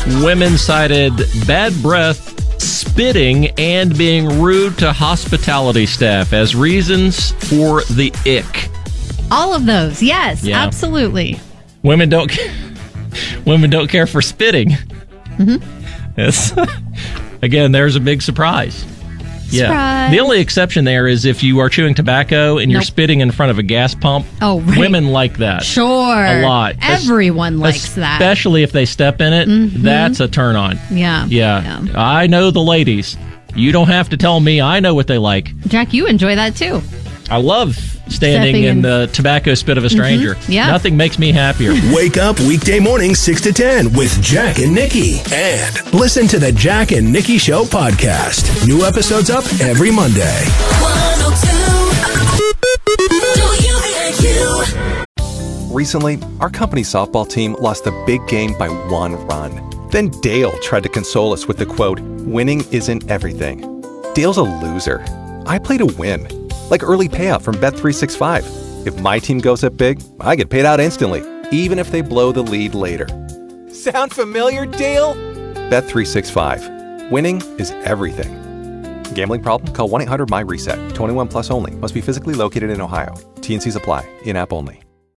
Women cited bad breath, spitting, and being rude to hospitality staff as reasons for the ick. All of those, yes, Yeah. absolutely. Women don't care for spitting. Yes. Again, there's a big surprise. Yeah. Surprise. The only exception there is if you are chewing tobacco and you're Nope. spitting in front of a gas pump. Oh, right. Women like that. Sure. A lot. Everyone likes that. Especially if they step in it. That's a turn on. Yeah. Yeah. I know the ladies. You don't have to tell me. I know what they like. Jack, you enjoy that too. I love standing Stepping in in. the tobacco spit of a stranger. Yeah. Nothing makes me happier. Wake up weekday mornings 6 to 10 with Jack and Nikki. And listen to the Jack and Nikki Show podcast. New episodes up every Monday. 102 WAQ. Recently, our company softball team lost the big game by 1 run. Then Dale tried to console us with the quote, "Winning isn't everything." Dale's a loser. I play to win. Like early payout from Bet365. If my team goes up big, I get paid out instantly, even if they blow the lead later. Sound familiar, Dale? Bet365. Winning is everything. Gambling problem? Call 1-800-MY-RESET. 21 plus only. Must be physically located in Ohio. T&Cs apply. In-app only.